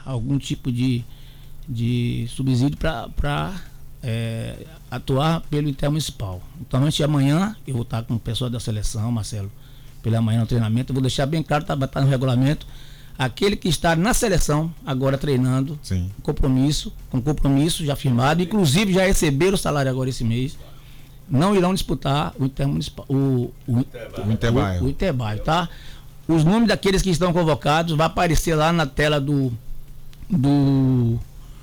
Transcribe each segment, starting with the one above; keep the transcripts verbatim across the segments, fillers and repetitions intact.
algum tipo de, de subsídio para é, atuar pelo intermunicipal. Então, antes de amanhã, eu vou estar com o pessoal da seleção, Marcelo, pela manhã no treinamento. Eu vou deixar bem claro, está tá no regulamento, aquele que está na seleção, agora treinando, Sim. compromisso, com compromisso já firmado, inclusive já receberam o salário agora esse mês, não irão disputar o intermunicipal, o, o, o interbairro. O, o interbairro, tá? Os nomes daqueles que estão convocados vai aparecer lá na tela do, do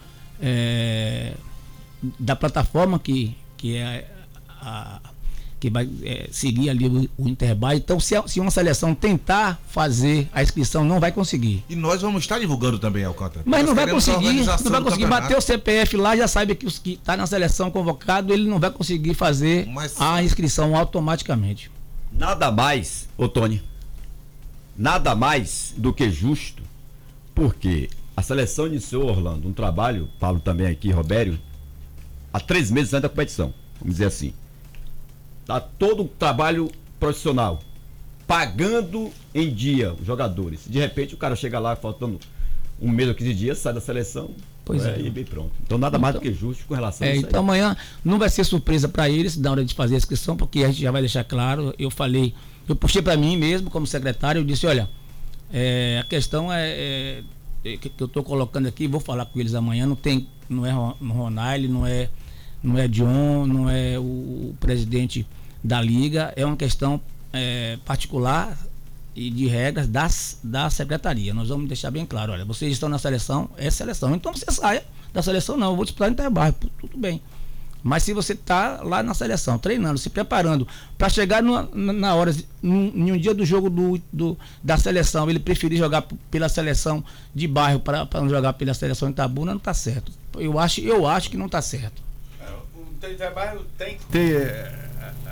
é, da plataforma que, que é a, que vai é, seguir ali o, o interbairro. Então, se, se uma seleção tentar fazer a inscrição, não vai conseguir. E nós vamos estar divulgando também, Alcântara. Mas nós não vai conseguir, não vai conseguir bater bater o C P F lá, já sabe que os que está na seleção convocado, ele não vai conseguir fazer Mas... a inscrição automaticamente. Nada mais, ô Tony, nada mais do que justo, porque a seleção iniciou, Orlando, um trabalho, Paulo também aqui, Robério, há três meses antes da competição, vamos dizer assim. Tá todo o trabalho profissional, pagando em dia os jogadores. De repente o cara chega lá faltando um mês ou quinze dias, sai da seleção, pois é, e bem pronto. Então nada então, mais do que justo com relação é, a isso. Então aí. Amanhã não vai ser surpresa para eles na hora de fazer a inscrição, porque a gente já vai deixar claro. Eu falei, eu puxei para mim mesmo como secretário, eu disse, olha, é, a questão é, é que, que eu estou colocando aqui, vou falar com eles amanhã, não tem, não é Ronaldo, não é, não é Dion, não é o, o presidente da liga, é uma questão é, particular e de regras das, da secretaria. Nós vamos deixar bem claro, olha, vocês estão na seleção, é seleção, então você saia da seleção. Não, eu vou disputar no interbairro, tudo bem. Mas se você está lá na seleção, treinando, se preparando para chegar numa, na hora, em um dia do jogo do, do, da seleção, ele preferir jogar pela seleção de bairro para não jogar pela seleção de Itabuna, não está certo. Eu acho, eu acho que não está certo. O interbairro tem que ter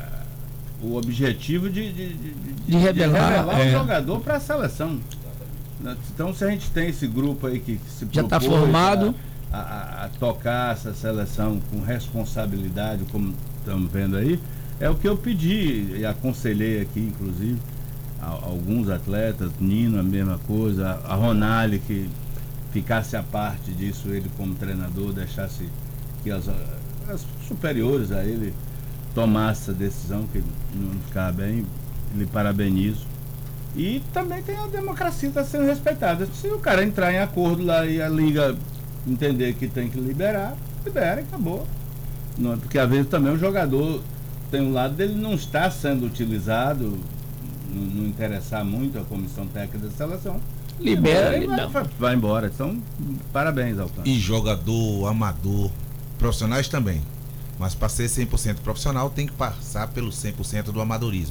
o objetivo de, de, de, de revelar, de revelar é. o jogador para a seleção. Então, se a gente tem esse grupo aí que se já está formado a, a, a tocar essa seleção com responsabilidade, como estamos vendo aí, é o que eu pedi e aconselhei aqui, inclusive, a, a alguns atletas, Nino, a mesma coisa, a Ronaldo, que ficasse à parte disso, ele como treinador, deixasse que as, as superiores a ele tomasse essa decisão, que não ficar bem, lhe parabenizo. E também tem a democracia que está sendo respeitada. Se o cara entrar em acordo lá e a liga entender que tem que liberar, libera e acabou. Não, porque às vezes também o jogador tem um lado dele não está sendo utilizado, não, não interessar muito a comissão técnica da seleção. Libera, libera libera. Vai, vai embora. Então, parabéns, Alcântara. E jogador, amador, profissionais também. Mas para ser cem por cento profissional tem que passar pelo cem por cento do amadorismo.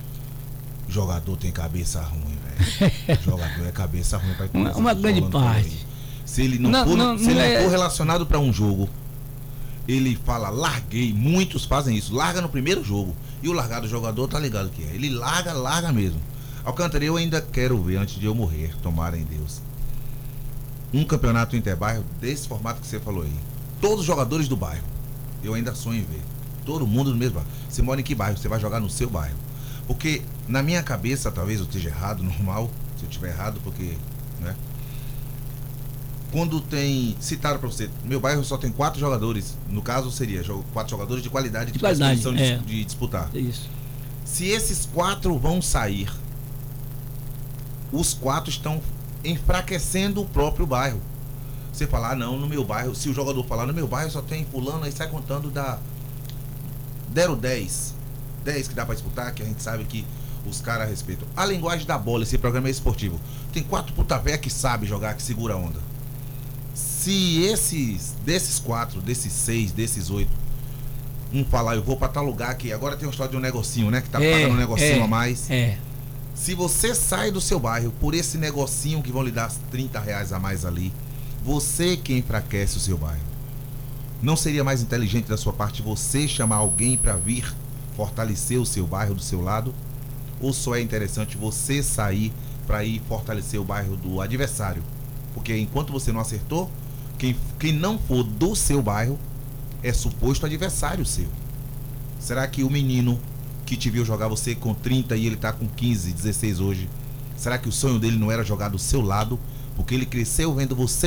Jogador tem cabeça ruim, velho. Jogador é cabeça ruim para uma, uma grande parte. Se ele não, não for, não, se não ele é... não for relacionado para um jogo, ele fala, larguei. Muitos fazem isso, larga no primeiro jogo. E o largar do jogador tá ligado que é. Ele larga, larga mesmo. Alcântara, eu ainda quero ver, antes de eu morrer, tomara em Deus, um campeonato interbairro desse formato que você falou aí. Todos os jogadores do bairro. Eu ainda sonho em ver. Todo mundo no mesmo bairro. Você mora em que bairro? Você vai jogar no seu bairro. Porque na minha cabeça, talvez eu esteja errado, normal, se eu estiver errado, porque, né? Quando tem, citaram pra você, meu bairro só tem quatro jogadores, no caso seria quatro jogadores de qualidade, de qualidade, condição é. de, de disputar. É isso. Se esses quatro vão sair, os quatro estão enfraquecendo o próprio bairro. Você falar, ah, não, no meu bairro, se o jogador falar, no meu bairro só tem fulano, aí sai contando da deram dez dez que dá pra disputar, que a gente sabe que os caras respeitam. A linguagem da bola, esse programa é esportivo. Tem quatro puta véia que sabe jogar, que segura a onda. Se esses, desses quatro, desses seis, desses oito, um falar, eu vou pra tal lugar, que agora tem uma história de um negocinho, né? Que tá é, pagando um negocinho é, a mais. É. Se você sai do seu bairro por esse negocinho que vão lhe dar trinta reais a mais ali, você que enfraquece o seu bairro. Não seria mais inteligente da sua parte você chamar alguém para vir fortalecer o seu bairro do seu lado? Ou só é interessante você sair para ir fortalecer o bairro do adversário? Porque enquanto você não acertou, quem, quem não for do seu bairro é suposto adversário seu. Será que o menino que te viu jogar você com trinta e ele tá com quinze, dezesseis hoje, será que o sonho dele não era jogar do seu lado? Porque ele cresceu vendo você